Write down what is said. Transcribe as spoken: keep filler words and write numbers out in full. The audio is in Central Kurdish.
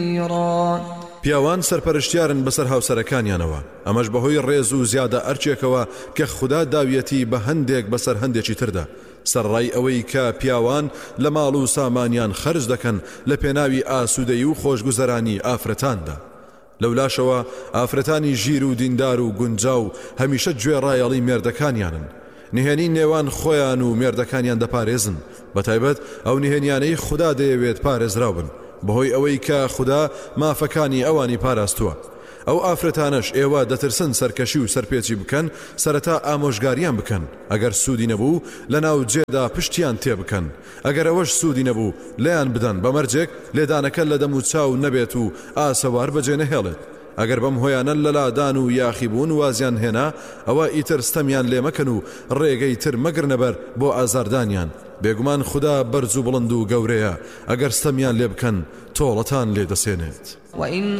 پیاوان سەرپەرشتیارن بەسەر هاوسەرەکانیانەوە ئەمەش بەهۆی ڕێز و زیادە ئەرچێکەوە کە خوددا داویەتی بە هەندێک بەسەر هەندێکی تردا سەرڕای ئەوەی کە پیاوان لە ماڵ و سامانیان خەرج دەکەن لە پێناوی ئاسوودەیی و خۆشگوزەرانی ئافرەتاندا لەولاشەوە ئافرەتانی ژیر و دیندار و گونجاو هەمیشە گوێڕایەڵی مێردەکانیانن نهێنی نێوان خۆیان و مێردەکانیان دەپارێزن بەتایبەت ئەو نهێنیانەی خوددا دەیەوێت پارێزراو بن بەهۆی ئەوەی کە خوددا مافەکانی ئەوانی پاراستووە ئەو ئافرەتانش ئێوە دەترسن سەرکەشی و سەرپێچی بکەن سەرەتا ئامۆژگاریان بکەن ئەگەر سوودی نەبوو لەناو جێدا پشتیان تێ بکەن ئەگەر ئەوەش سوودی نەبوو لێیان بدەن بەمەرجێک لێدانەکە لە دەم و چاو نەبێت و ئاسەوار بەجێ نەهێڵێت ئەگەر بەم هۆیانە لەلادان و یاخیبوون وازیان هێنا ئەوە ئیتر ستەمیان لێ مەکەن و ڕێگەی تر مەگرنەبەر بۆ ئازاردانیان بێگومان خوددا بەرز و بڵند و گەورەیە ئەگەر ستەمیان لێ بکەن تۆڵەتان لێ دەسێنێت وإن